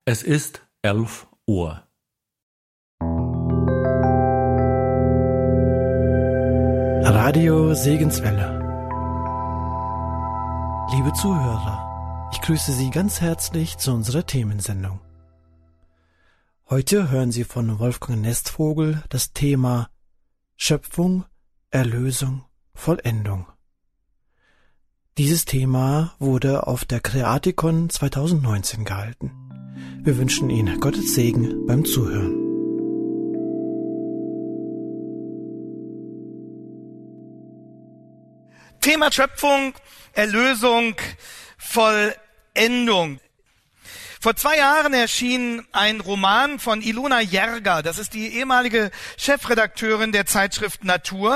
Es ist 11 Uhr. Radio Segenswelle. Liebe Zuhörer, ich grüße Sie ganz herzlich zu unserer Themensendung. Heute hören Sie von Wolfgang Nestvogel das Thema Schöpfung, Erlösung, Vollendung. Dieses Thema wurde auf der Creaticon 2019 gehalten. Wir wünschen Ihnen Gottes Segen beim Zuhören. Thema Schöpfung, Erlösung, Vollendung. Vor 2 Jahren erschien ein Roman von Ilona Jerger. Das ist die ehemalige Chefredakteurin der Zeitschrift Natur.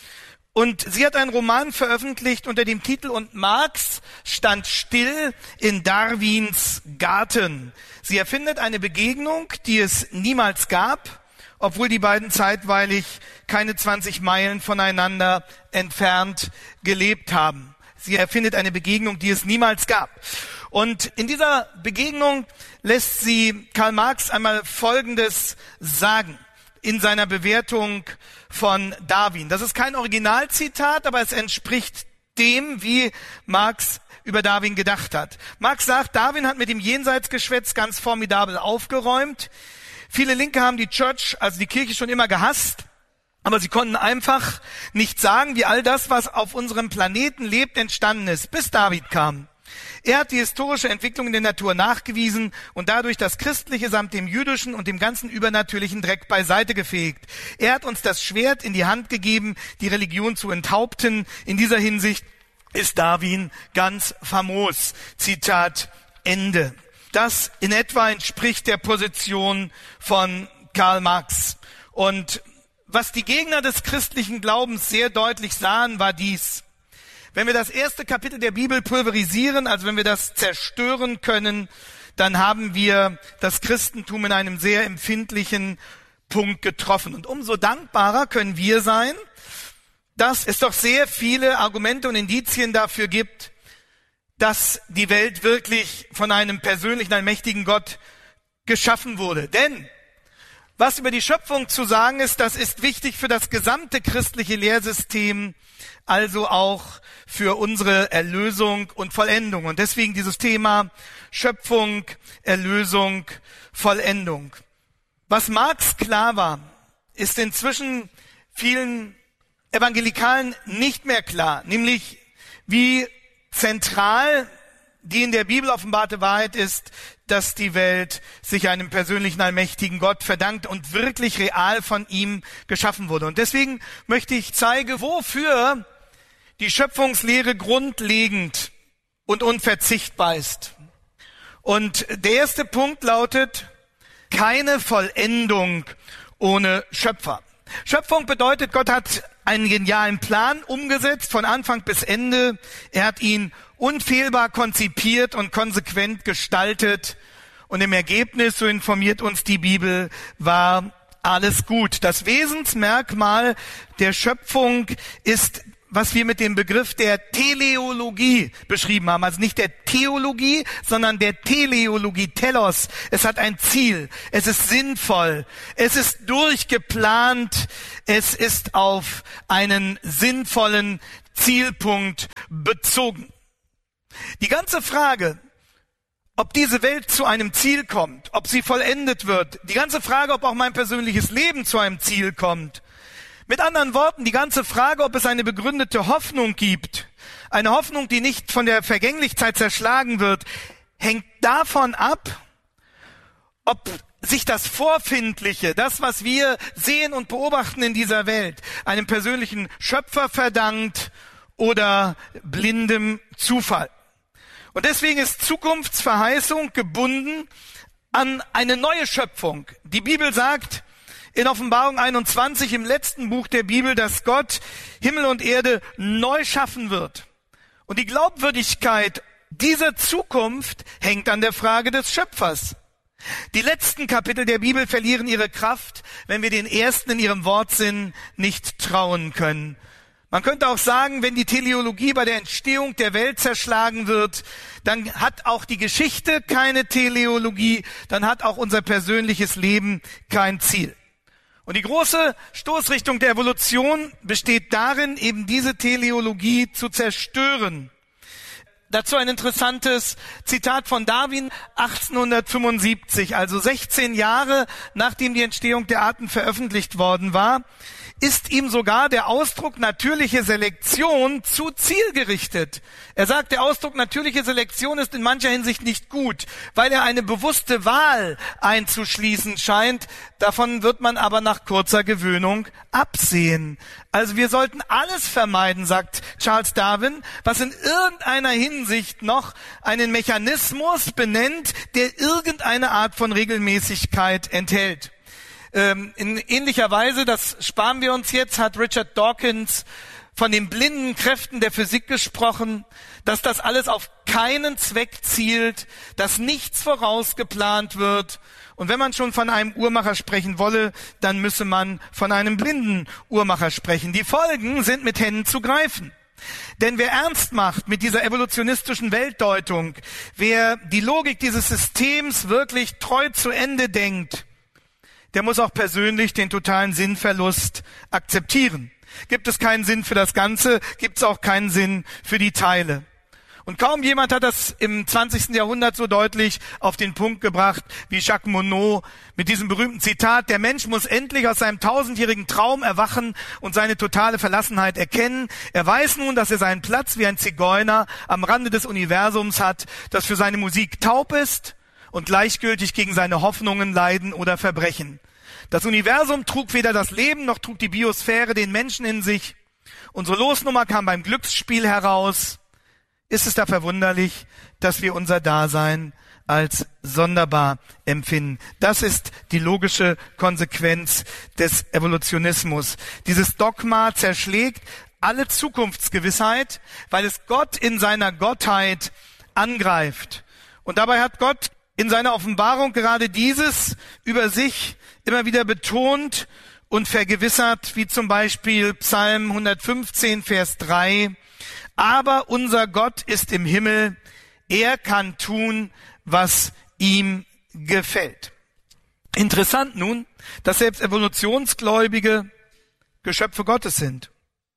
Und sie hat einen Roman veröffentlicht unter dem Titel "Und Marx stand still in Darwins Garten". Sie erfindet eine Begegnung, die es niemals gab, obwohl die beiden zeitweilig keine 20 Meilen voneinander entfernt gelebt haben. Sie erfindet eine Begegnung, die es niemals gab. Und in dieser Begegnung lässt sie Karl Marx einmal Folgendes sagen in seiner Bewertung von Darwin. Das ist kein Originalzitat, aber es entspricht dem, wie Marx über Darwin gedacht hat. Marx sagt, Darwin hat mit dem Jenseitsgeschwätz ganz formidabel aufgeräumt. Viele Linke haben die Church, also die Kirche, schon immer gehasst, aber sie konnten einfach nicht sagen, wie all das, was auf unserem Planeten lebt, entstanden ist, bis David kam. Er hat die historische Entwicklung in der Natur nachgewiesen und dadurch das Christliche samt dem Jüdischen und dem ganzen übernatürlichen Dreck beiseite gefegt. Er hat uns das Schwert in die Hand gegeben, die Religion zu enthaupten. In dieser Hinsicht ist Darwin ganz famos. Zitat Ende. Das in etwa entspricht der Position von Karl Marx. Und was die Gegner des christlichen Glaubens sehr deutlich sahen, war dies: Wenn wir das erste Kapitel der Bibel pulverisieren, also wenn wir das zerstören können, dann haben wir das Christentum in einem sehr empfindlichen Punkt getroffen. Und umso dankbarer können wir sein, dass es doch sehr viele Argumente und Indizien dafür gibt, dass die Welt wirklich von einem persönlichen, allmächtigen Gott geschaffen wurde. Denn was über die Schöpfung zu sagen ist, das ist wichtig für das gesamte christliche Lehrsystem, also auch für unsere Erlösung und Vollendung. Und deswegen dieses Thema Schöpfung, Erlösung, Vollendung. Was Marx klar war, ist inzwischen vielen Evangelikalen nicht mehr klar, nämlich wie zentral die in der Bibel offenbarte Wahrheit ist, dass die Welt sich einem persönlichen, allmächtigen Gott verdankt und wirklich real von ihm geschaffen wurde. Und deswegen möchte ich zeigen, wofür die Schöpfungslehre grundlegend und unverzichtbar ist. Und der erste Punkt lautet: keine Vollendung ohne Schöpfer. Schöpfung bedeutet, Gott hat einen genialen Plan umgesetzt, von Anfang bis Ende. Er hat ihn unfehlbar konzipiert und konsequent gestaltet. Und im Ergebnis, so informiert uns die Bibel, war alles gut. Das Wesensmerkmal der Schöpfung ist, was wir mit dem Begriff der Teleologie beschrieben haben. Also nicht der Theologie, sondern der Teleologie, Telos. Es hat ein Ziel. Es ist sinnvoll. Es ist durchgeplant. Es ist auf einen sinnvollen Zielpunkt bezogen. Die ganze Frage, ob diese Welt zu einem Ziel kommt, ob sie vollendet wird, die ganze Frage, ob auch mein persönliches Leben zu einem Ziel kommt, mit anderen Worten, die ganze Frage, ob es eine begründete Hoffnung gibt, eine Hoffnung, die nicht von der Vergänglichkeit zerschlagen wird, hängt davon ab, ob sich das Vorfindliche, das, was wir sehen und beobachten in dieser Welt, einem persönlichen Schöpfer verdankt oder blindem Zufall. Und deswegen ist Zukunftsverheißung gebunden an eine neue Schöpfung. Die Bibel sagt in Offenbarung 21, im letzten Buch der Bibel, dass Gott Himmel und Erde neu schaffen wird. Und die Glaubwürdigkeit dieser Zukunft hängt an der Frage des Schöpfers. Die letzten Kapitel der Bibel verlieren ihre Kraft, wenn wir den ersten in ihrem Wortsinn nicht trauen können. Man könnte auch sagen, wenn die Teleologie bei der Entstehung der Welt zerschlagen wird, dann hat auch die Geschichte keine Teleologie, dann hat auch unser persönliches Leben kein Ziel. Und die große Stoßrichtung der Evolution besteht darin, eben diese Teleologie zu zerstören. Dazu ein interessantes Zitat von Darwin 1875, also 16 Jahre nachdem die Entstehung der Arten veröffentlicht worden war, ist ihm sogar der Ausdruck natürliche Selektion zu zielgerichtet. Er sagt, der Ausdruck natürliche Selektion ist in mancher Hinsicht nicht gut, weil er eine bewusste Wahl einzuschließen scheint. Davon wird man aber nach kurzer Gewöhnung absehen. Also wir sollten alles vermeiden, sagt Charles Darwin, was in irgendeiner Hinsicht noch einen Mechanismus benennt, der irgendeine Art von Regelmäßigkeit enthält. In ähnlicher Weise, das sparen wir uns jetzt, hat Richard Dawkins von den blinden Kräften der Physik gesprochen, dass das alles auf keinen Zweck zielt, dass nichts vorausgeplant wird. Und wenn man schon von einem Uhrmacher sprechen wolle, dann müsse man von einem blinden Uhrmacher sprechen. Die Folgen sind mit Händen zu greifen. Denn wer ernst macht mit dieser evolutionistischen Weltdeutung, wer die Logik dieses Systems wirklich treu zu Ende denkt, der muss auch persönlich den totalen Sinnverlust akzeptieren. Gibt es keinen Sinn für das Ganze, gibt es auch keinen Sinn für die Teile. Und kaum jemand hat das im 20. Jahrhundert so deutlich auf den Punkt gebracht wie Jacques Monod mit diesem berühmten Zitat: Der Mensch muss endlich aus seinem 1000-jährigen Traum erwachen und seine totale Verlassenheit erkennen. Er weiß nun, dass er seinen Platz wie ein Zigeuner am Rande des Universums hat, das für seine Musik taub ist und gleichgültig gegen seine Hoffnungen, Leiden oder Verbrechen. Das Universum trug weder das Leben, noch trug die Biosphäre den Menschen in sich. Unsere Losnummer kam beim Glücksspiel heraus. Ist es da verwunderlich, dass wir unser Dasein als sonderbar empfinden? Das ist die logische Konsequenz des Evolutionismus. Dieses Dogma zerschlägt alle Zukunftsgewissheit, weil es Gott in seiner Gottheit angreift. Und dabei hat Gott in seiner Offenbarung gerade dieses über sich immer wieder betont und vergewissert, wie zum Beispiel Psalm 115, Vers 3. Aber unser Gott ist im Himmel, er kann tun, was ihm gefällt. Interessant nun, dass selbst Evolutionsgläubige Geschöpfe Gottes sind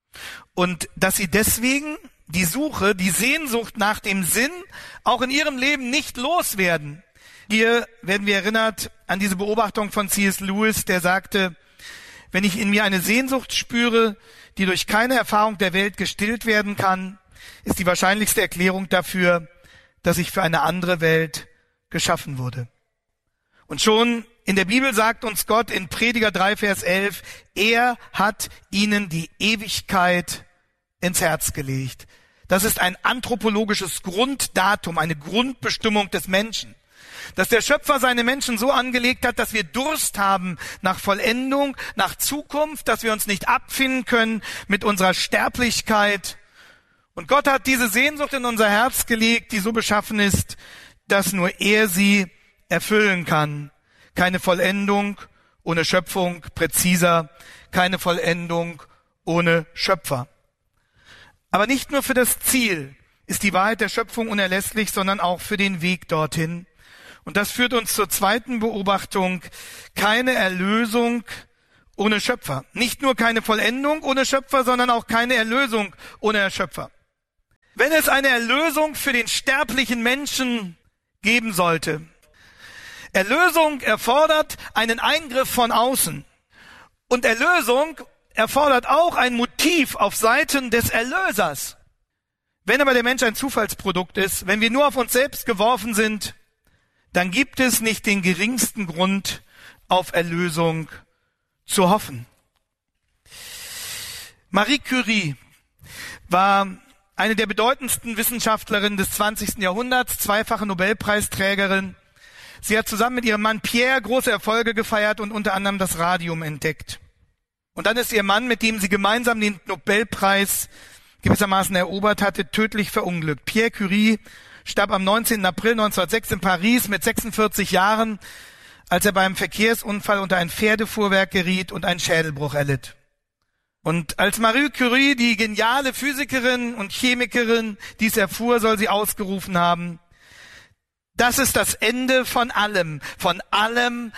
und dass sie deswegen die Suche, die Sehnsucht nach dem Sinn auch in ihrem Leben nicht loswerden. Hier werden wir erinnert an diese Beobachtung von C.S. Lewis, der sagte: Wenn ich in mir eine Sehnsucht spüre, die durch keine Erfahrung der Welt gestillt werden kann, ist die wahrscheinlichste Erklärung dafür, dass ich für eine andere Welt geschaffen wurde. Und schon in der Bibel sagt uns Gott in Prediger 3, Vers 11, er hat ihnen die Ewigkeit ins Herz gelegt. Das ist ein anthropologisches Grunddatum, eine Grundbestimmung des Menschen. Dass der Schöpfer seine Menschen so angelegt hat, dass wir Durst haben nach Vollendung, nach Zukunft, dass wir uns nicht abfinden können mit unserer Sterblichkeit. Und Gott hat diese Sehnsucht in unser Herz gelegt, die so beschaffen ist, dass nur er sie erfüllen kann. Keine Vollendung ohne Schöpfung, präziser, keine Vollendung ohne Schöpfer. Aber nicht nur für das Ziel ist die Wahrheit der Schöpfung unerlässlich, sondern auch für den Weg dorthin. Und das führt uns zur zweiten Beobachtung: keine Erlösung ohne Schöpfer. Nicht nur keine Vollendung ohne Schöpfer, sondern auch keine Erlösung ohne Schöpfer. Wenn es eine Erlösung für den sterblichen Menschen geben sollte, Erlösung erfordert einen Eingriff von außen. Und Erlösung erfordert auch ein Motiv auf Seiten des Erlösers. Wenn aber der Mensch ein Zufallsprodukt ist, wenn wir nur auf uns selbst geworfen sind, dann gibt es nicht den geringsten Grund, auf Erlösung zu hoffen. Marie Curie war eine der bedeutendsten Wissenschaftlerinnen des 20. Jahrhunderts, zweifache Nobelpreisträgerin. Sie hat zusammen mit ihrem Mann Pierre große Erfolge gefeiert und unter anderem das Radium entdeckt. Und dann ist ihr Mann, mit dem sie gemeinsam den Nobelpreis gewissermaßen erobert hatte, tödlich verunglückt. Pierre Curie starb am 19. April 1906 in Paris mit 46 Jahren, als er beim Verkehrsunfall unter ein Pferdefuhrwerk geriet und einen Schädelbruch erlitt. Und als Marie Curie, die geniale Physikerin und Chemikerin, dies erfuhr, soll sie ausgerufen haben: Das ist das Ende von allem, allem.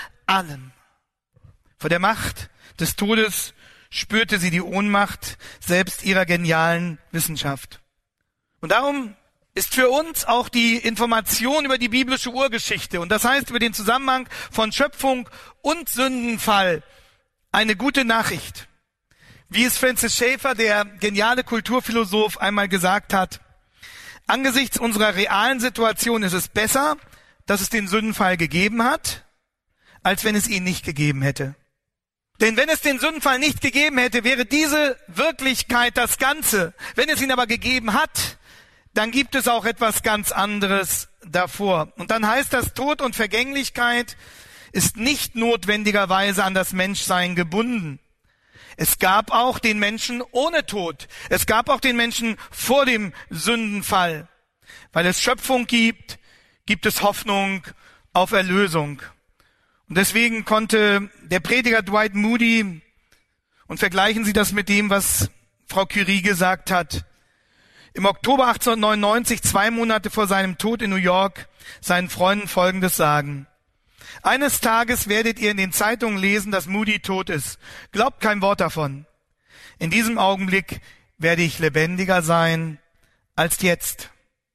Vor der Macht des Todes spürte sie die Ohnmacht selbst ihrer genialen Wissenschaft. Und darum ist für uns auch die Information über die biblische Urgeschichte, und das heißt über den Zusammenhang von Schöpfung und Sündenfall, eine gute Nachricht. Wie es Francis Schaeffer, der geniale Kulturphilosoph, einmal gesagt hat: Angesichts unserer realen Situation ist es besser, dass es den Sündenfall gegeben hat, als wenn es ihn nicht gegeben hätte. Denn wenn es den Sündenfall nicht gegeben hätte, wäre diese Wirklichkeit das Ganze. Wenn es ihn aber gegeben hat, dann gibt es auch etwas ganz anderes davor. Und dann heißt das, Tod und Vergänglichkeit ist nicht notwendigerweise an das Menschsein gebunden. Es gab auch den Menschen ohne Tod. Es gab auch den Menschen vor dem Sündenfall. Weil es Schöpfung gibt, gibt es Hoffnung auf Erlösung. Und deswegen konnte der Prediger Dwight Moody, und vergleichen Sie das mit dem, was Frau Curie gesagt hat, im Oktober 1899, 2 Monate vor seinem Tod in New York, seinen Freunden Folgendes sagen: Eines Tages werdet ihr in den Zeitungen lesen, dass Moody tot ist. Glaubt kein Wort davon. In diesem Augenblick werde ich lebendiger sein als jetzt.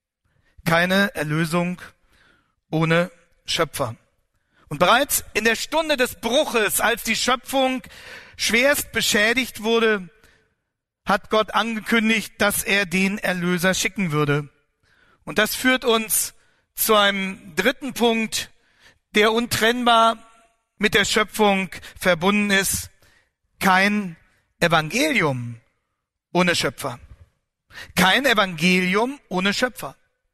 Keine Erlösung ohne Schöpfer. Und bereits in der Stunde des Bruches, als die Schöpfung schwerst beschädigt wurde, hat Gott angekündigt, dass er den Erlöser schicken würde. Und das führt uns zu einem dritten Punkt, der untrennbar mit der Schöpfung verbunden ist: Kein Evangelium ohne Schöpfer. Kein Evangelium ohne Schöpfer.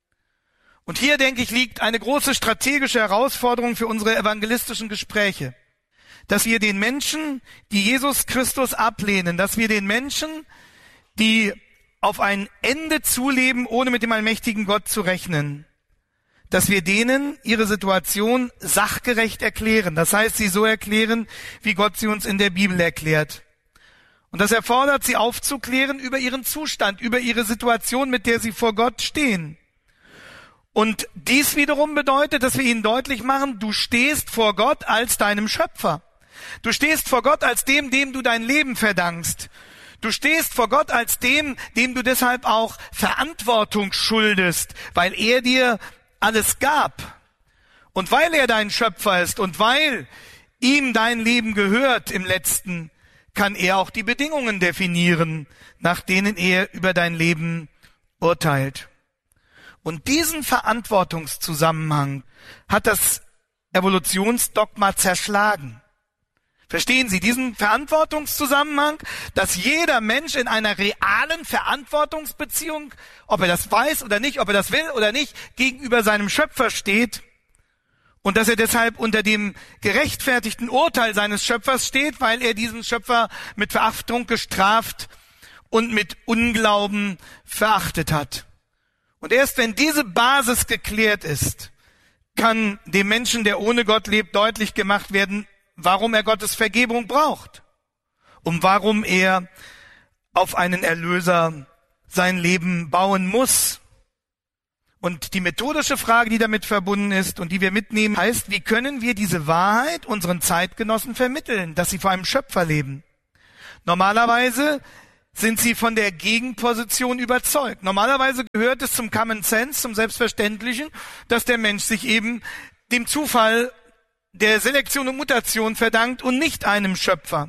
Und hier, denke ich, liegt eine große strategische Herausforderung für unsere evangelistischen Gespräche. Dass wir den Menschen, die Jesus Christus ablehnen, dass wir den Menschen, die auf ein Ende zuleben, ohne mit dem allmächtigen Gott zu rechnen, dass wir denen ihre Situation sachgerecht erklären. Das heißt, sie so erklären, wie Gott sie uns in der Bibel erklärt. Und das erfordert, sie aufzuklären über ihren Zustand, über ihre Situation, mit der sie vor Gott stehen. Und dies wiederum bedeutet, dass wir ihnen deutlich machen: Du stehst vor Gott als deinem Schöpfer. Du stehst vor Gott als dem du dein Leben verdankst. Du stehst vor Gott als dem du deshalb auch Verantwortung schuldest, weil er dir alles gab. Und weil er dein Schöpfer ist und weil ihm dein Leben gehört im Letzten, kann er auch die Bedingungen definieren, nach denen er über dein Leben urteilt. Und diesen Verantwortungszusammenhang hat das Evolutionsdogma zerschlagen. Verstehen Sie diesen Verantwortungszusammenhang, dass jeder Mensch in einer realen Verantwortungsbeziehung, ob er das weiß oder nicht, ob er das will oder nicht, gegenüber seinem Schöpfer steht und dass er deshalb unter dem gerechtfertigten Urteil seines Schöpfers steht, weil er diesen Schöpfer mit Verachtung gestraft und mit Unglauben verachtet hat. Und erst wenn diese Basis geklärt ist, kann dem Menschen, der ohne Gott lebt, deutlich gemacht werden, warum er Gottes Vergebung braucht und warum er auf einen Erlöser sein Leben bauen muss. Und die methodische Frage, die damit verbunden ist und die wir mitnehmen, heißt: Wie können wir diese Wahrheit unseren Zeitgenossen vermitteln, dass sie vor einem Schöpfer leben? Normalerweise sind sie von der Gegenposition überzeugt. Normalerweise gehört es zum Common Sense, zum Selbstverständlichen, dass der Mensch sich eben dem Zufall der Selektion und Mutation verdankt und nicht einem Schöpfer.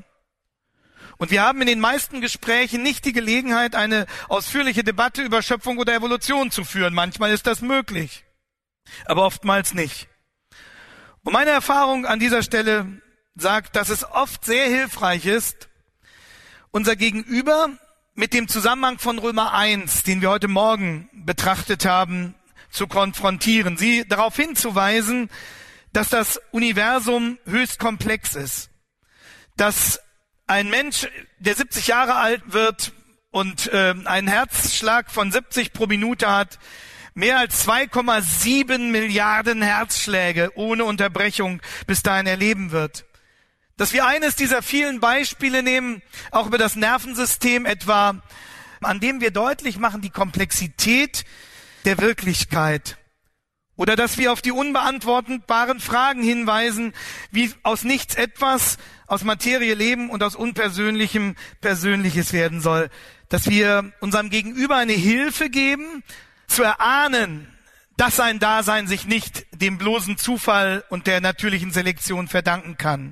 Und wir haben in den meisten Gesprächen nicht die Gelegenheit, eine ausführliche Debatte über Schöpfung oder Evolution zu führen. Manchmal ist das möglich, aber oftmals nicht. Und meine Erfahrung an dieser Stelle sagt, dass es oft sehr hilfreich ist, unser Gegenüber mit dem Zusammenhang von Römer 1, den wir heute Morgen betrachtet haben, zu konfrontieren, sie darauf hinzuweisen, dass das Universum höchst komplex ist, dass ein Mensch, der 70 Jahre alt wird und einen Herzschlag von 70 pro Minute hat, mehr als 2,7 Milliarden Herzschläge ohne Unterbrechung bis dahin erleben wird. dass wir eines dieser vielen Beispiele nehmen, auch über das Nervensystem etwa, an dem wir deutlich machen die Komplexität der Wirklichkeit. Oder dass wir auf die unbeantwortbaren Fragen hinweisen, wie aus nichts etwas, aus Materie Leben und aus Unpersönlichem Persönliches werden soll. Dass wir unserem Gegenüber eine Hilfe geben, zu erahnen, dass sein Dasein sich nicht dem bloßen Zufall und der natürlichen Selektion verdanken kann.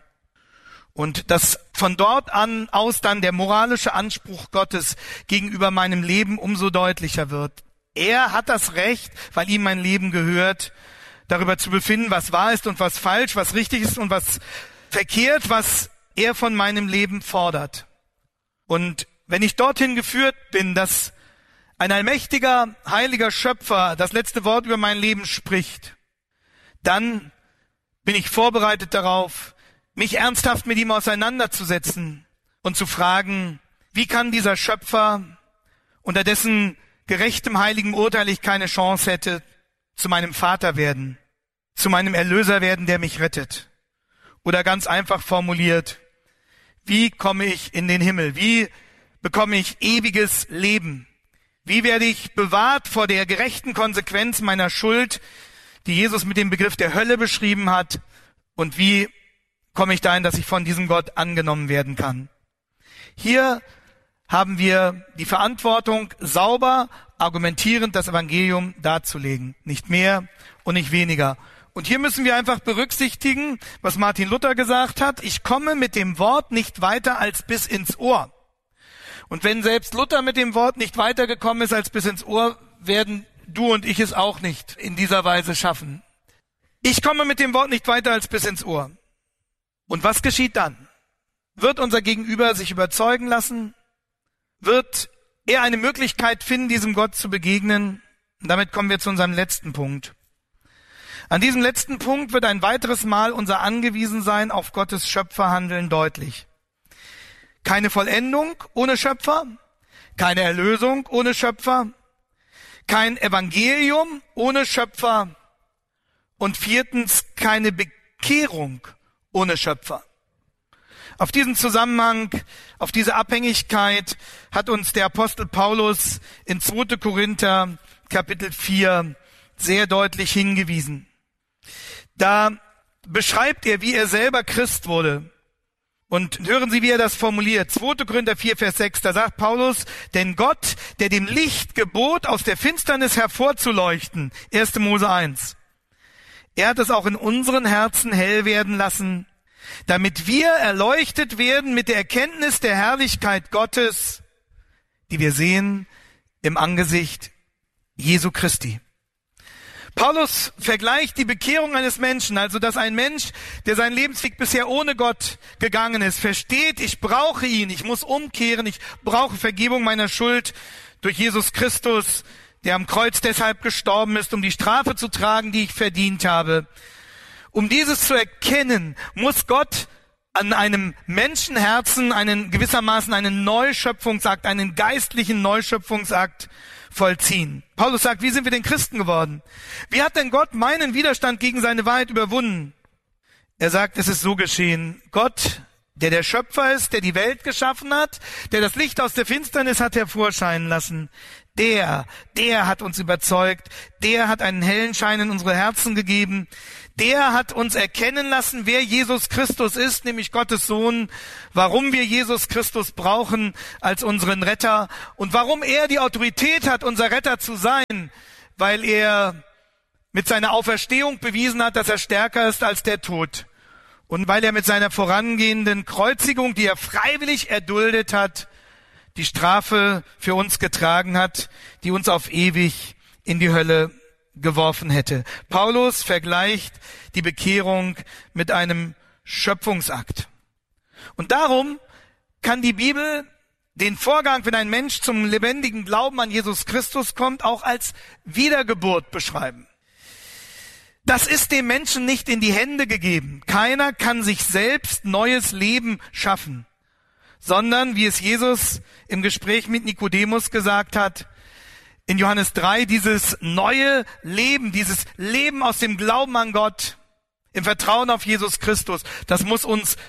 Und dass von dort an aus dann der moralische Anspruch Gottes gegenüber meinem Leben umso deutlicher wird. Er hat das Recht, weil ihm mein Leben gehört, darüber zu befinden, was wahr ist und was falsch, was richtig ist und was verkehrt, was er von meinem Leben fordert. Und wenn ich dorthin geführt bin, dass ein allmächtiger, heiliger Schöpfer das letzte Wort über mein Leben spricht, dann bin ich vorbereitet darauf, mich ernsthaft mit ihm auseinanderzusetzen und zu fragen, wie kann dieser Schöpfer, unter dessen gerechtem heiligen Urteil ich keine Chance hätte, zu meinem Vater werden, zu meinem Erlöser werden, der mich rettet. Oder ganz einfach formuliert, wie komme ich in den Himmel? Wie bekomme ich ewiges Leben? Wie werde ich bewahrt vor der gerechten Konsequenz meiner Schuld, die Jesus mit dem Begriff der Hölle beschrieben hat? Und wie komme ich dahin, dass ich von diesem Gott angenommen werden kann? Hier haben wir die Verantwortung, sauber, argumentierend das Evangelium darzulegen. Nicht mehr und nicht weniger. Und hier müssen wir einfach berücksichtigen, was Martin Luther gesagt hat. Ich komme mit dem Wort nicht weiter als bis ins Ohr. Und wenn selbst Luther mit dem Wort nicht weitergekommen ist als bis ins Ohr, werden du und ich es auch nicht in dieser Weise schaffen. Ich komme mit dem Wort nicht weiter als bis ins Ohr. Und was geschieht dann? Wird unser Gegenüber sich überzeugen lassen? Wird er eine Möglichkeit finden, diesem Gott zu begegnen? Und damit kommen wir zu unserem letzten Punkt. An diesem letzten Punkt wird ein weiteres Mal unser Angewiesensein auf Gottes Schöpferhandeln deutlich. Keine Vollendung ohne Schöpfer, keine Erlösung ohne Schöpfer, kein Evangelium ohne Schöpfer und viertens keine Bekehrung ohne Schöpfer. Auf diesen Zusammenhang, auf diese Abhängigkeit hat uns der Apostel Paulus in 2. Korinther Kapitel 4 sehr deutlich hingewiesen. Da beschreibt er, wie er selber Christ wurde. Und hören Sie, wie er das formuliert. 2. Korinther 4, Vers 6, da sagt Paulus, denn Gott, der dem Licht gebot, aus der Finsternis hervorzuleuchten, 1. Mose 1, er hat es auch in unseren Herzen hell werden lassen, damit wir erleuchtet werden mit der Erkenntnis der Herrlichkeit Gottes, die wir sehen im Angesicht Jesu Christi. Paulus vergleicht die Bekehrung eines Menschen, also dass ein Mensch, der seinen Lebensweg bisher ohne Gott gegangen ist, versteht, ich brauche ihn, ich muss umkehren, ich brauche Vergebung meiner Schuld durch Jesus Christus, der am Kreuz deshalb gestorben ist, um die Strafe zu tragen, die ich verdient habe. Um dieses zu erkennen, muss Gott an einem Menschenherzen gewissermaßen einen Neuschöpfungsakt, einen geistlichen Neuschöpfungsakt vollziehen. Paulus sagt, wie sind wir denn Christen geworden? Wie hat denn Gott meinen Widerstand gegen seine Wahrheit überwunden? Er sagt, es ist so geschehen. Gott, der Schöpfer ist, der die Welt geschaffen hat, der das Licht aus der Finsternis hat hervorscheinen lassen, der hat uns überzeugt, der hat einen hellen Schein in unsere Herzen gegeben, der hat uns erkennen lassen, wer Jesus Christus ist, nämlich Gottes Sohn, warum wir Jesus Christus brauchen als unseren Retter und warum er die Autorität hat, unser Retter zu sein, weil er mit seiner Auferstehung bewiesen hat, dass er stärker ist als der Tod und weil er mit seiner vorangehenden Kreuzigung, die er freiwillig erduldet hat, die Strafe für uns getragen hat, die uns auf ewig in die Hölle geworfen hätte. Paulus vergleicht die Bekehrung mit einem Schöpfungsakt. Und darum kann die Bibel den Vorgang, wenn ein Mensch zum lebendigen Glauben an Jesus Christus kommt, auch als Wiedergeburt beschreiben. Das ist dem Menschen nicht in die Hände gegeben. Keiner kann sich selbst neues Leben schaffen, sondern, wie es Jesus im Gespräch mit Nikodemus gesagt hat, in Johannes 3, dieses neue Leben, dieses Leben aus dem Glauben an Gott, im Vertrauen auf Jesus Christus, das muss uns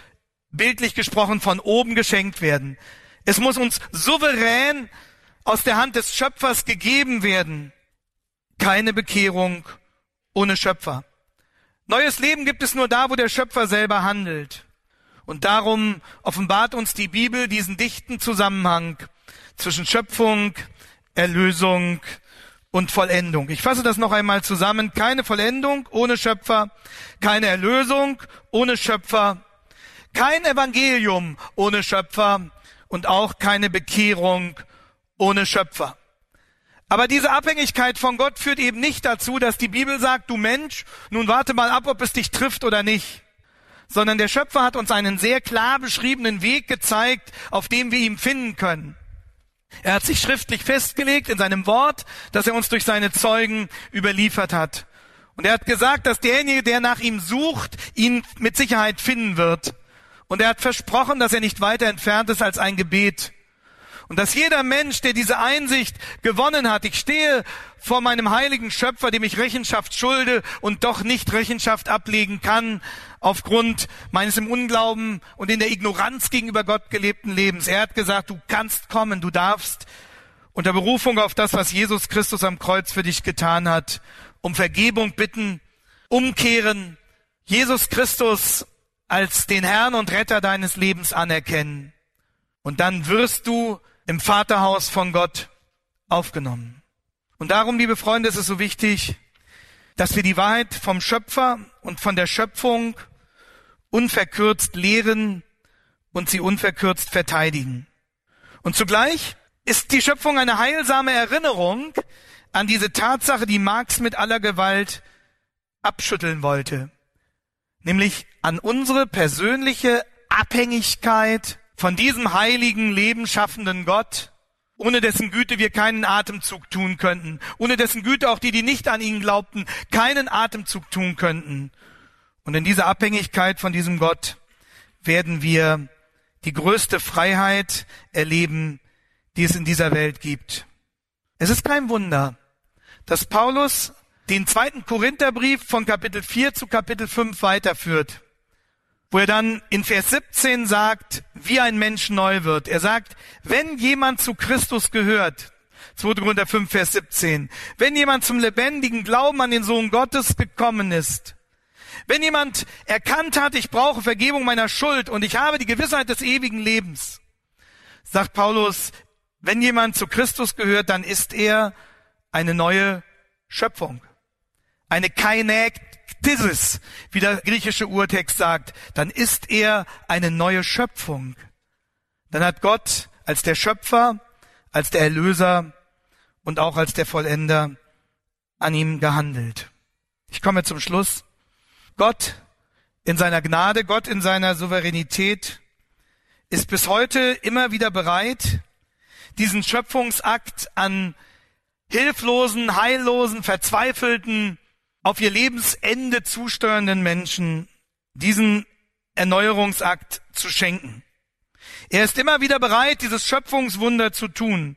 bildlich gesprochen von oben geschenkt werden. Es muss uns souverän aus der Hand des Schöpfers gegeben werden. Keine Bekehrung ohne Schöpfer. Neues Leben gibt es nur da, wo der Schöpfer selber handelt. Und darum offenbart uns die Bibel diesen dichten Zusammenhang zwischen Schöpfung, Erlösung und Vollendung. Ich fasse das noch einmal zusammen. Keine Vollendung ohne Schöpfer, keine Erlösung ohne Schöpfer, kein Evangelium ohne Schöpfer und auch keine Bekehrung ohne Schöpfer. Aber diese Abhängigkeit von Gott führt eben nicht dazu, dass die Bibel sagt, du Mensch, nun warte mal ab, ob es dich trifft oder nicht. Sondern der Schöpfer hat uns einen sehr klar beschriebenen Weg gezeigt, auf dem wir ihn finden können. Er hat sich schriftlich festgelegt in seinem Wort, das er uns durch seine Zeugen überliefert hat. Und er hat gesagt, dass derjenige, der nach ihm sucht, ihn mit Sicherheit finden wird. Und er hat versprochen, dass er nicht weiter entfernt ist als ein Gebet. Und dass jeder Mensch, der diese Einsicht gewonnen hat, ich stehe vor meinem heiligen Schöpfer, dem ich Rechenschaft schulde und doch nicht Rechenschaft ablegen kann, aufgrund meines im Unglauben und in der Ignoranz gegenüber Gott gelebten Lebens. Er hat gesagt, du kannst kommen, du darfst unter Berufung auf das, was Jesus Christus am Kreuz für dich getan hat, um Vergebung bitten, umkehren, Jesus Christus als den Herrn und Retter deines Lebens anerkennen. Und dann wirst du im Vaterhaus von Gott aufgenommen. Und darum, liebe Freunde, ist es so wichtig, dass wir die Wahrheit vom Schöpfer und von der Schöpfung unverkürzt lehren und sie unverkürzt verteidigen. Und zugleich ist die Schöpfung eine heilsame Erinnerung an diese Tatsache, die Marx mit aller Gewalt abschütteln wollte, nämlich an unsere persönliche Abhängigkeit von diesem heiligen, lebensschaffenden Gott, ohne dessen Güte wir keinen Atemzug tun könnten, ohne dessen Güte auch die nicht an ihn glaubten, keinen Atemzug tun könnten. Und in dieser Abhängigkeit von diesem Gott werden wir die größte Freiheit erleben, die es in dieser Welt gibt. Es ist kein Wunder, dass Paulus den 2. Korintherbrief von Kapitel 4 zu Kapitel 5 weiterführt, wo er dann in Vers 17 sagt, wie ein Mensch neu wird. Er sagt, wenn jemand zu Christus gehört, 2. Korinther 5, Vers 17, wenn jemand zum lebendigen Glauben an den Sohn Gottes gekommen ist, wenn jemand erkannt hat, ich brauche Vergebung meiner Schuld und ich habe die Gewissheit des ewigen Lebens, sagt Paulus, wenn jemand zu Christus gehört, dann ist er eine neue Schöpfung. Eine Kainektisis, wie der griechische Urtext sagt, dann ist er eine neue Schöpfung. Dann hat Gott als der Schöpfer, als der Erlöser und auch als der Vollender an ihm gehandelt. Ich komme zum Schluss. Gott in seiner Gnade, Gott in seiner Souveränität ist bis heute immer wieder bereit, diesen Schöpfungsakt an hilflosen, heillosen, verzweifelten, auf ihr Lebensende zusteuernden Menschen diesen Erneuerungsakt zu schenken. Er ist immer wieder bereit, dieses Schöpfungswunder zu tun.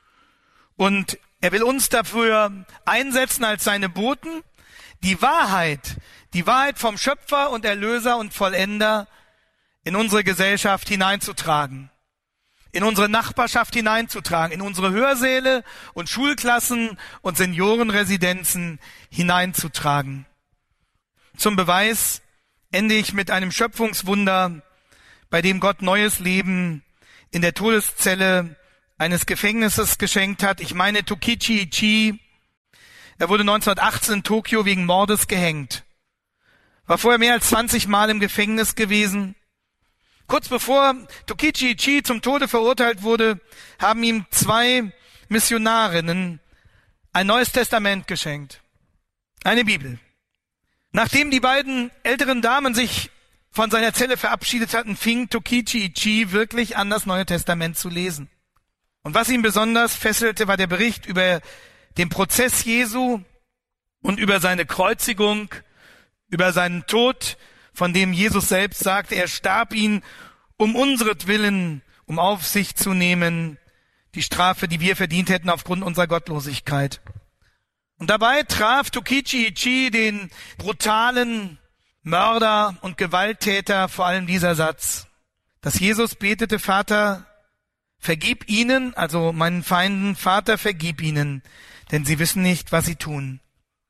Und er will uns dafür einsetzen als seine Boten, die Wahrheit vom Schöpfer und Erlöser und Vollender in unsere Gesellschaft hineinzutragen, in unsere Nachbarschaft hineinzutragen, in unsere Hörsäle und Schulklassen und Seniorenresidenzen hineinzutragen. Zum Beweis ende ich mit einem Schöpfungswunder, bei dem Gott neues Leben in der Todeszelle eines Gefängnisses geschenkt hat. Ich meine Tokichi Ichii. Er wurde 1918 in Tokio wegen Mordes gehängt. War vorher mehr als 20 Mal im Gefängnis gewesen. Kurz bevor Tokichi Ichii zum Tode verurteilt wurde, haben ihm 2 Missionarinnen ein Neues Testament geschenkt. Eine Bibel. Nachdem die beiden älteren Damen sich von seiner Zelle verabschiedet hatten, fing Tokichi Ichii wirklich an, das Neue Testament zu lesen. Und was ihn besonders fesselte, war der Bericht über den Prozess Jesu und über seine Kreuzigung, über seinen Tod, von dem Jesus selbst sagte, er starb ihn um unseretwillen, um auf sich zu nehmen, die Strafe, die wir verdient hätten aufgrund unserer Gottlosigkeit. Und dabei traf Tokichi Ichii den brutalen Mörder und Gewalttäter vor allem dieser Satz: dass Jesus betete, Vater, vergib ihnen, also meinen Feinden, Vater, vergib ihnen, denn sie wissen nicht, was sie tun.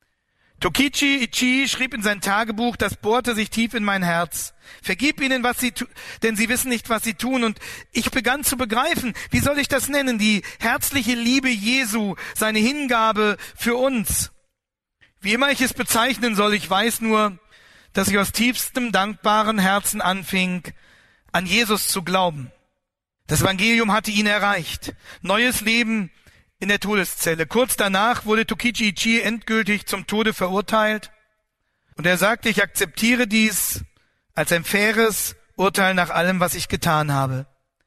Tokichi Ichii schrieb in sein Tagebuch, das bohrte sich tief in mein Herz. Vergib ihnen, denn sie wissen nicht, was sie tun. Und ich begann zu begreifen, wie soll ich das nennen? Die herzliche Liebe Jesu, seine Hingabe für uns. Wie immer ich es bezeichnen soll, ich weiß nur, dass ich aus tiefstem dankbaren Herzen anfing, an Jesus zu glauben. Das Evangelium hatte ihn erreicht. Neues Leben in der Todeszelle. Kurz danach wurde Tokichi Ichii endgültig zum Tode verurteilt. Und er sagte, ich akzeptiere dies als ein faires Urteil nach allem, was ich getan habe.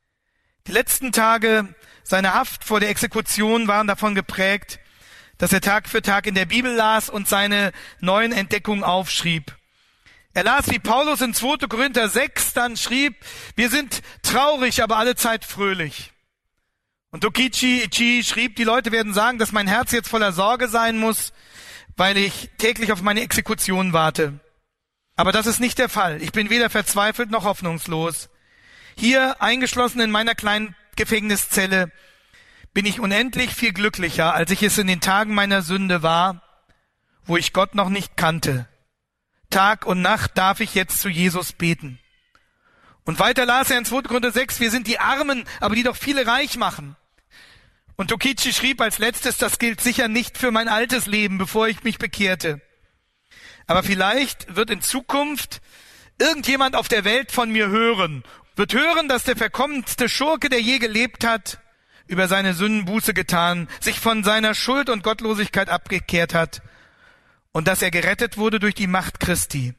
Die letzten Tage seiner Haft vor der Exekution waren davon geprägt, dass er Tag für Tag in der Bibel las und seine neuen Entdeckungen aufschrieb. Er las, wie Paulus in 2. Korinther 6 dann schrieb, wir sind traurig, aber allezeit fröhlich. Und Tokichi Ichii schrieb, die Leute werden sagen, dass mein Herz jetzt voller Sorge sein muss, weil ich täglich auf meine Exekution warte. Aber das ist nicht der Fall. Ich bin weder verzweifelt noch hoffnungslos. Hier, eingeschlossen in meiner kleinen Gefängniszelle, bin ich unendlich viel glücklicher, als ich es in den Tagen meiner Sünde war, wo ich Gott noch nicht kannte. Tag und Nacht darf ich jetzt zu Jesus beten. Und weiter las er in 2. Korinther 6, wir sind die Armen, aber die doch viele reich machen. Und Tokichi schrieb als letztes, das gilt sicher nicht für mein altes Leben, bevor ich mich bekehrte. Aber vielleicht wird in Zukunft irgendjemand auf der Welt von mir hören, wird hören, dass der verkommenste Schurke, der je gelebt hat, über seine Sünden Buße getan, sich von seiner Schuld und Gottlosigkeit abgekehrt hat und dass er gerettet wurde durch die Macht Christi.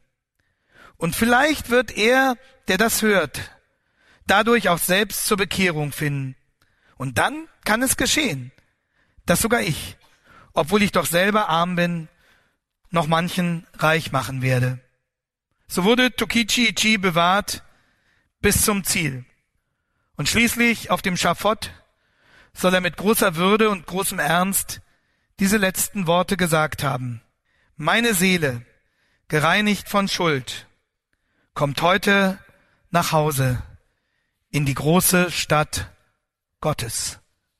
Und vielleicht wird er, der das hört, dadurch auch selbst zur Bekehrung finden. Und dann kann es geschehen, dass sogar ich, obwohl ich doch selber arm bin, noch manchen reich machen werde. So wurde Tokichi Ichii bewahrt bis zum Ziel. Und schließlich auf dem Schafott soll er mit großer Würde und großem Ernst diese letzten Worte gesagt haben. Meine Seele, gereinigt von Schuld, kommt heute nach Hause in die große Stadt Gottes.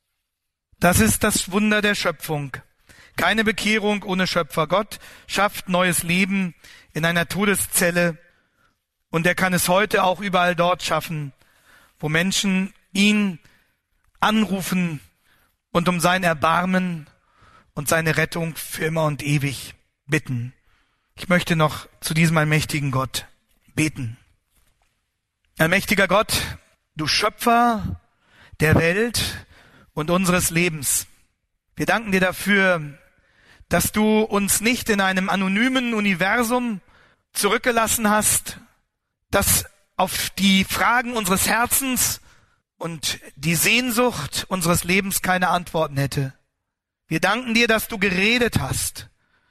Das ist das Wunder der Schöpfung. Keine Bekehrung ohne Schöpfer. Gott schafft neues Leben in einer Todeszelle und er kann es heute auch überall dort schaffen, wo Menschen ihn anrufen und um sein Erbarmen und seine Rettung für immer und ewig bitten. Ich möchte noch zu diesem allmächtigen Gott beten. Allmächtiger Gott, du Schöpfer der Welt und unseres Lebens. Wir danken dir dafür, dass du uns nicht in einem anonymen Universum zurückgelassen hast, das auf die Fragen unseres Herzens und die Sehnsucht unseres Lebens keine Antworten hätte. Wir danken dir, dass du geredet hast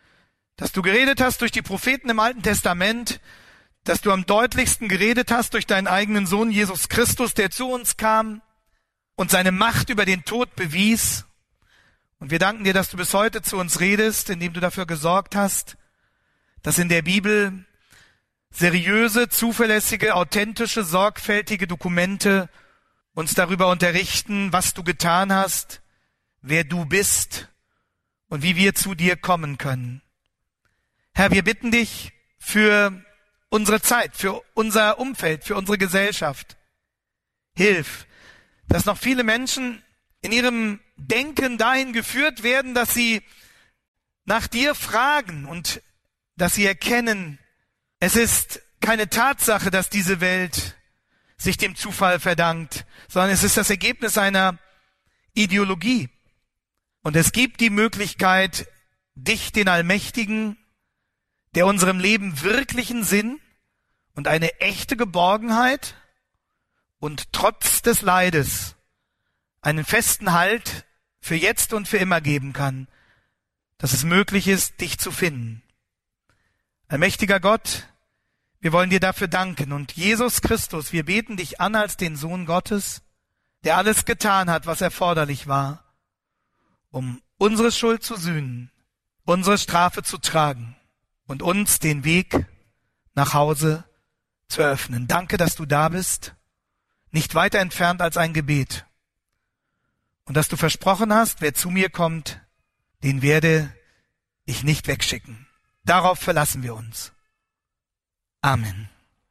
durch die Propheten im Alten Testament, dass du am deutlichsten geredet hast durch deinen eigenen Sohn Jesus Christus, der zu uns kam und seine Macht über den Tod bewies. Und wir danken dir, dass du bis heute zu uns redest, indem du dafür gesorgt hast, dass in der Bibel seriöse, zuverlässige, authentische, sorgfältige Dokumente uns darüber unterrichten, was du getan hast, wer du bist und wie wir zu dir kommen können. Herr, wir bitten dich für unsere Zeit, für unser Umfeld, für unsere Gesellschaft. Hilf, dass noch viele Menschen in ihrem Denken dahin geführt werden, dass sie nach dir fragen und dass sie erkennen, es ist keine Tatsache, dass diese Welt sich dem Zufall verdankt, sondern es ist das Ergebnis einer Ideologie. Und es gibt die Möglichkeit, dich, den Allmächtigen, der unserem Leben wirklichen Sinn und eine echte Geborgenheit und trotz des Leides einen festen Halt für jetzt und für immer geben kann, dass es möglich ist, dich zu finden. Allmächtiger Gott, wir wollen dir dafür danken und Jesus Christus, wir beten dich an als den Sohn Gottes, der alles getan hat, was erforderlich war, um unsere Schuld zu sühnen, unsere Strafe zu tragen und uns den Weg nach Hause zu eröffnen. Danke, dass du da bist nicht weiter entfernt als ein Gebet. Und dass du versprochen hast, wer zu mir kommt, den werde ich nicht wegschicken. Darauf verlassen wir uns. Amen.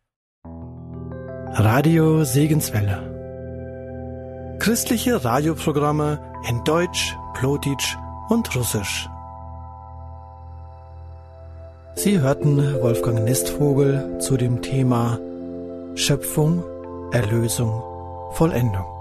Radio Segenswelle. Christliche Radioprogramme in Deutsch, Plotitsch und Russisch. Sie hörten Wolfgang Nestvogel zu dem Thema Schöpfung, Erlösung, Vollendung.